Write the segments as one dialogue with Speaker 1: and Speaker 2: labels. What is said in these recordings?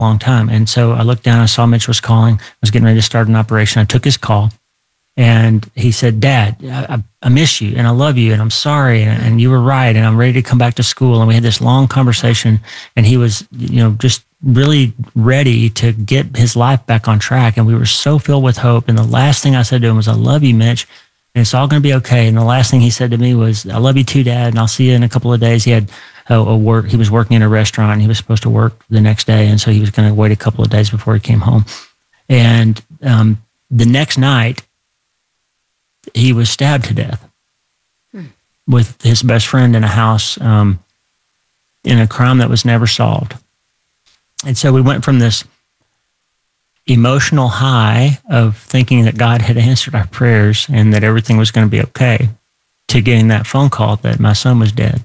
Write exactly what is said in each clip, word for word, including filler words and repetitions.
Speaker 1: long time. And so I looked down, I saw Mitch was calling, I was getting ready to start an operation. I took his call and he said, Dad, I, I miss you and I love you and I'm sorry. And, and you were right. And I'm ready to come back to school. And we had this long conversation and he was, you know, just really ready to get his life back on track. And we were so filled with hope. And the last thing I said to him was, I love you, Mitch. And it's all going to be okay. And the last thing he said to me was, I love you too, Dad. And I'll see you in a couple of days. He had a, a work, he was working in a restaurant and he was supposed to work the next day. And so he was going to wait a couple of days before he came home. And um, the next night, he was stabbed to death hmm. with his best friend in a house um, in a crime that was never solved. And so we went from this emotional high of thinking that God had answered our prayers and that everything was going to be okay to getting that phone call that my son was dead.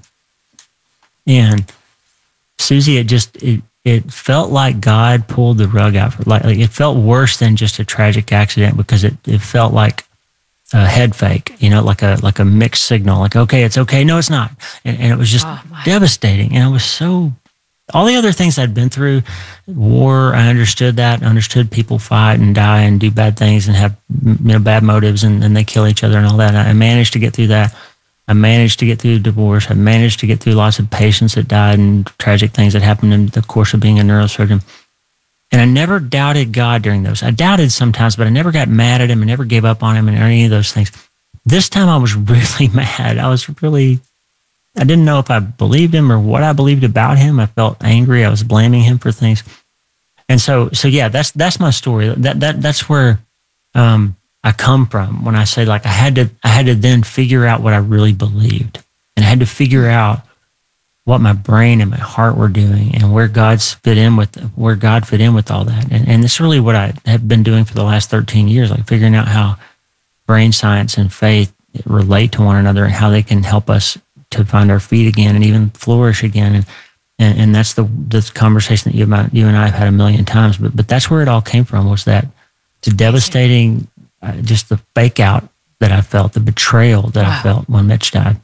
Speaker 1: And Susie, it just, it, it felt like God pulled the rug out. For, like, like it felt worse than just a tragic accident because it, it felt like a head fake, you know, like a like a mixed signal, like, okay, it's okay, no, it's not. And, and it was just oh, devastating. And I was so, all the other things I'd been through, war, I understood that, understood people fight and die and do bad things and have, you know, bad motives and, and they kill each other and all that. And I managed to get through that. I managed to get through divorce. I managed to get through lots of patients that died and tragic things that happened in the course of being a neurosurgeon. And I never doubted God during those. I doubted sometimes, but I never got mad at him. I never gave up on him and any of those things. This time I was really mad. I was really, I didn't know if I believed him or what I believed about him. I felt angry. I was blaming him for things. And so, so yeah, that's, that's my story. That, that, that's where um, I come from when I say, like, I had to, I had to then figure out what I really believed. And I had to figure out what my brain and my heart were doing and where God's fit in with, where God fit in with all that. And, and it's really what I have been doing for the last thirteen years, like figuring out how brain science and faith relate to one another and how they can help us to find our feet again and even flourish again. And, and, and that's the, the conversation that you, about, you and I have had a million times, but, but that's where it all came from, was that the devastating, uh, just the fake out that I felt, the betrayal that wow. I felt when Mitch died.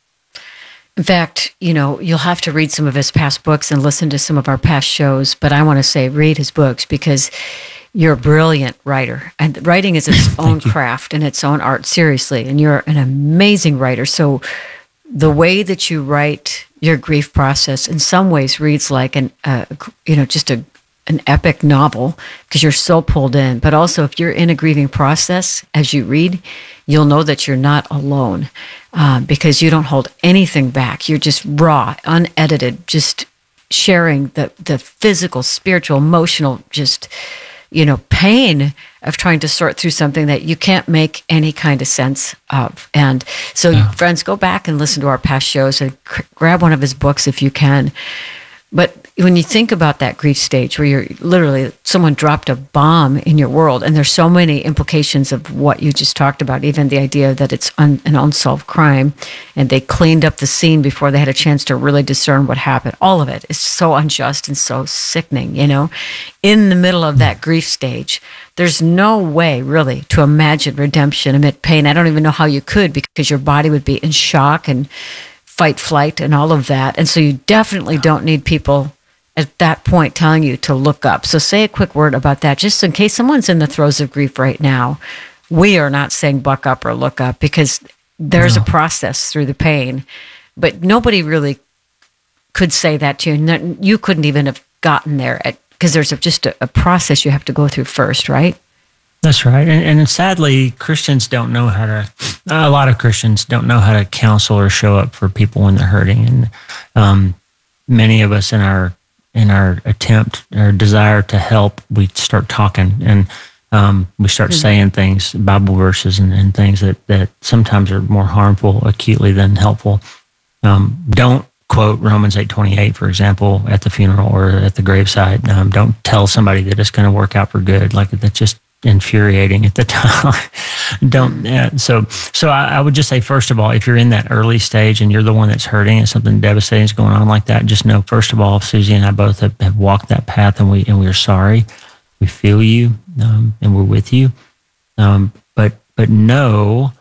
Speaker 2: In fact, you know, you'll have to read some of his past books and listen to some of our past shows, but I want to say read his books because you're a brilliant writer. And writing is its own craft and its own art, seriously. And you're an amazing writer. So the way that you write your grief process in some ways reads like an, uh, you know, just a an epic novel because you're so pulled in. But also if you're in a grieving process, as you read, you'll know that you're not alone uh, because you don't hold anything back. You're just raw, unedited, just sharing the, the physical, spiritual, emotional, just, you know, pain of trying to sort through something that you can't make any kind of sense of. And so yeah. friends, go back and listen to our past shows and c- grab one of his books if you can. But when you think about that grief stage where you're literally, someone dropped a bomb in your world, and there's so many implications of what you just talked about, even the idea that it's un, an unsolved crime, and they cleaned up the scene before they had a chance to really discern what happened. All of it is so unjust and so sickening, you know? In the middle of that grief stage, there's no way really to imagine redemption amid pain. I don't even know how you could, because your body would be in shock and fight, flight, and all of that. And so you definitely don't need people at that point telling you to look up. So say a quick word about that, just in case someone's in the throes of grief right now. We are not saying buck up or look up, because there's no. a process through the pain, but nobody really could say that to you. You couldn't even have gotten there because there's a, just a, a process you have to go through first, right?
Speaker 1: That's right. And, and sadly, Christians don't know how to, a lot of Christians don't know how to counsel or show up for people when they're hurting. And um, many of us in our in our attempt or desire to help, we start talking and um, we start mm-hmm. saying things, Bible verses and, and things that, that sometimes are more harmful acutely than helpful. Um, don't quote Romans eight twenty-eight, for example, at the funeral or at the graveside. Um, don't tell somebody that it's going to work out for good. Like, that's just infuriating at the time. Don't uh, so so I, I would just say, first of all, if you're in that early stage and you're the one that's hurting and something devastating is going on like that, just know, first of all, Susie and I both have, have walked that path, and we and we're sorry. We feel you, um, and we're with you. Um, but but know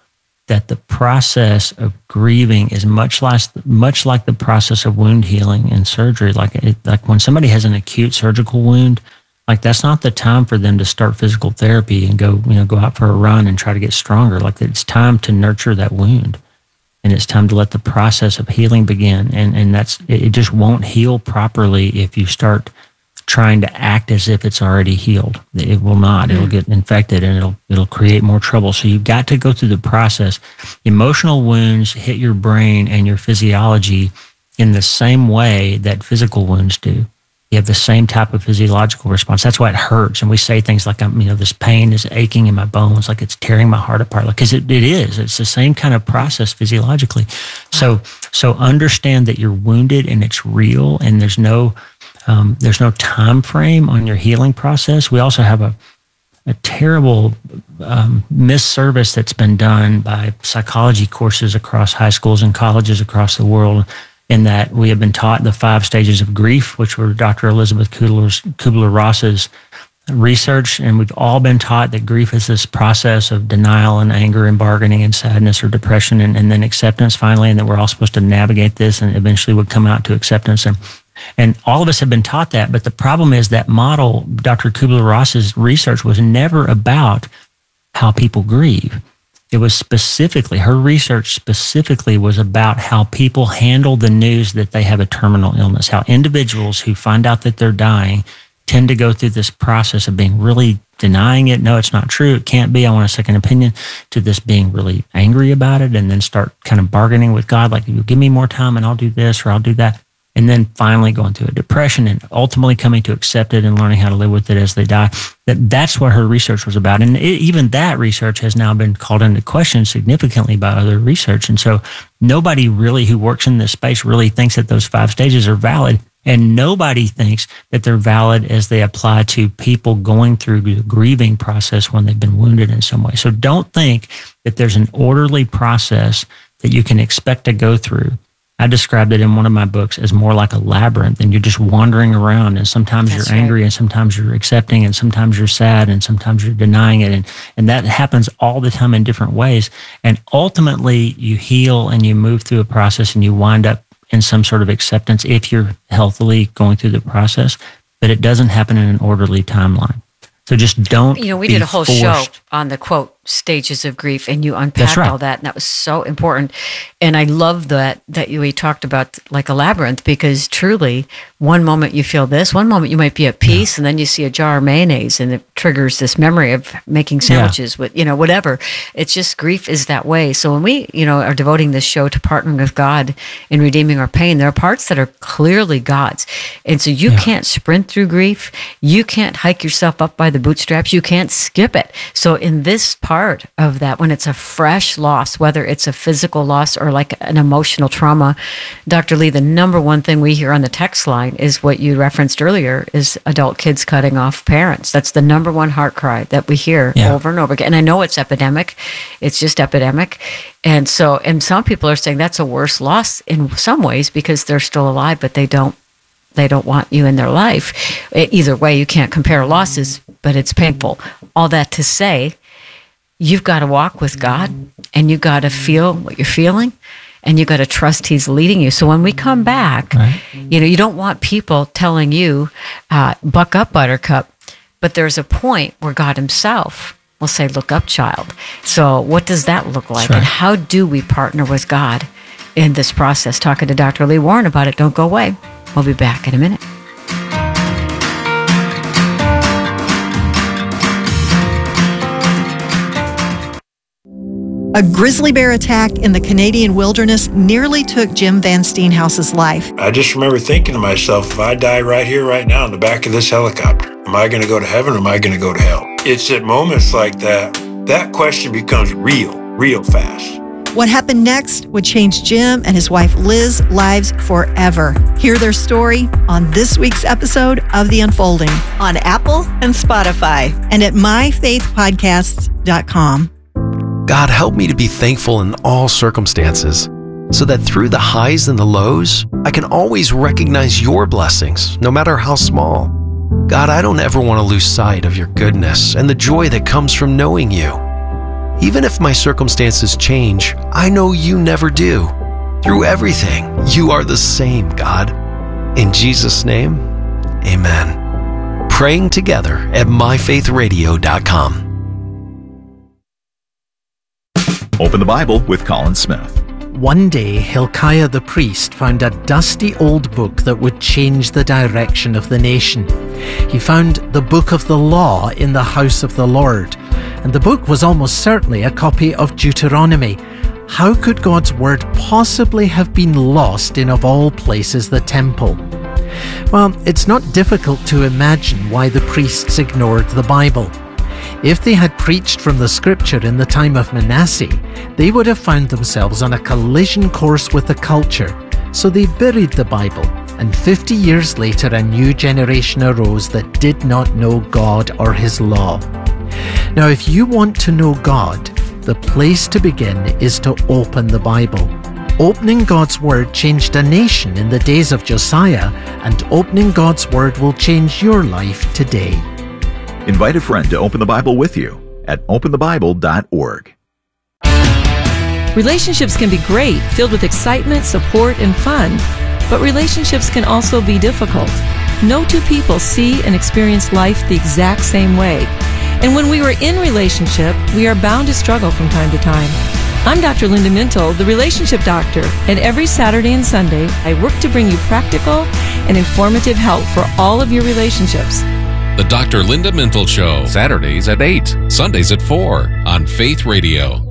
Speaker 1: that the process of grieving is much like much like the process of wound healing and surgery. Like it, like when somebody has an acute surgical wound, like that's not the time for them to start physical therapy and go, you know, go out for a run and try to get stronger. Like it's time to nurture that wound, and it's time to let the process of healing begin. And and that's it just won't heal properly if you start trying to act as if it's already healed. It will not. It'll get infected and it'll it'll create more trouble. So you've got to go through the process. Emotional wounds hit your brain and your physiology in the same way that physical wounds do. You have the same type of physiological response. That's why it hurts. And we say things like, I'm, you know, this pain is aching in my bones, like it's tearing my heart apart. Because it, it is. It's the same kind of process physiologically. So so understand that you're wounded and it's real, and there's no Um, there's no time frame on your healing process. We also have a, a terrible um, misservice that's been done by psychology courses across high schools and colleges across the world, in that we have been taught the five stages of grief, which were Doctor Elizabeth Kubler-Ross's Kubler-Ross's research, and we've all been taught that grief is this process of denial and anger and bargaining and sadness or depression, and, and then acceptance finally, and that we're all supposed to navigate this and eventually would come out to acceptance. And And all of us have been taught that, but the problem is that model, Doctor Kubler-Ross's research, was never about how people grieve. It was specifically, her research specifically was about how people handle the news that they have a terminal illness, how individuals who find out that they're dying tend to go through this process of being really denying it. No, it's not true. It can't be. I want a second opinion, to this being really angry about it, and then start kind of bargaining with God, like, you give me more time and I'll do this or I'll do that. And then finally going through a depression and ultimately coming to accept it and learning how to live with it as they die. That that's what her research was about. And it, even that research has now been called into question significantly by other research. And so nobody really who works in this space really thinks that those five stages are valid. And nobody thinks that they're valid as they apply to people going through the grieving process when they've been wounded in some way. So don't think that there's an orderly process that you can expect to go through. I described it in one of my books as more like a labyrinth, and you're just wandering around, and sometimes That's you're angry, right. and sometimes you're accepting, and sometimes you're sad, and sometimes you're denying it. And, and that happens all the time in different ways. And ultimately, you heal and you move through a process and you wind up in some sort of acceptance if you're healthily going through the process, but it doesn't happen in an orderly timeline. So just don't
Speaker 2: You know, we
Speaker 1: be
Speaker 2: did a whole
Speaker 1: forced.
Speaker 2: show on the, quote, stages of grief, and you unpacked
Speaker 1: right.
Speaker 2: all that, and that was so important. And I love that that you we talked about like a labyrinth, because truly, one moment you feel this, one moment you might be at peace, yeah. and then you see a jar of mayonnaise, and it triggers this memory of making sandwiches yeah. with, you know, whatever. It's just, grief is that way. So when we, you know, are devoting this show to partnering with God in redeeming our pain, there are parts that are clearly God's. And so you yeah. can't sprint through grief. You can't hike yourself up by the bootstraps. You can't skip it. So in this part of that, when it's a fresh loss, whether it's a physical loss or like an emotional trauma, Doctor Lee, the number one thing we hear on the text line is what you referenced earlier, is adult kids cutting off parents. That's the number one heart cry that we hear yeah. over and over again. And I know it's epidemic. It's just epidemic. And so, and some people are saying that's a worse loss in some ways because they're still alive, but they don't They don't want you in their life. Either way, you can't compare losses, but it's painful. All that to say, you've got to walk with God, and you've got to feel what you're feeling, and you've got to trust He's leading you. So when we come back, right. you know, you don't want people telling you, uh, buck up, buttercup, but there's a point where God Himself will say, look up, child. So what does that look like? Right. And how do we partner with God in this process? Talking to Doctor Lee Warren about it. Don't go away. We'll be back in a minute.
Speaker 3: A grizzly bear attack in the Canadian wilderness nearly took Jim Van Steenhouse's life.
Speaker 4: I just remember thinking to myself, if I die right here, right now, in the back of this helicopter, am I going to go to heaven or am I going to go to hell? It's at moments like that, that question becomes real, real fast.
Speaker 3: What happened next would change Jim and his wife Liz's lives forever. Hear their story on this week's episode of The Unfolding on Apple and Spotify and at my faith podcasts dot com.
Speaker 5: God, help me to be thankful in all circumstances, so that through the highs and the lows, I can always recognize your blessings, no matter how small. God, I don't ever want to lose sight of your goodness and the joy that comes from knowing you. Even if my circumstances change, I know you never do. Through everything, you are the same, God. In Jesus' name, amen. Praying together at my faith radio dot com.
Speaker 6: Open the Bible with Colin Smith.
Speaker 7: One day, Hilkiah the priest found a dusty old book that would change the direction of the nation. He found the book of the law in the house of the Lord, and the book was almost certainly a copy of Deuteronomy. How could God's word possibly have been lost in, of all places, the temple? Well, it's not difficult to imagine why the priests ignored the Bible. If they had preached from the scripture in the time of Manasseh, they would have found themselves on a collision course with the culture, so they buried the Bible, and fifty years later a new generation arose that did not know God or His law. Now, if you want to know God, the place to begin is to open the Bible. Opening God's Word changed a nation in the days of Josiah, and opening God's Word will change your life today.
Speaker 6: Invite a friend to open the Bible with you at open the bible dot org.
Speaker 8: Relationships can be great, filled with excitement, support, and fun. But relationships can also be difficult. No two people see and experience life the exact same way. And when we are in relationship, we are bound to struggle from time to time. I'm Doctor Linda Mintle, the Relationship Doctor, and every Saturday and Sunday, I work to bring you practical and informative help for all of your relationships.
Speaker 9: The Doctor Linda Mintle Show, Saturdays at eight, Sundays at four on Faith Radio.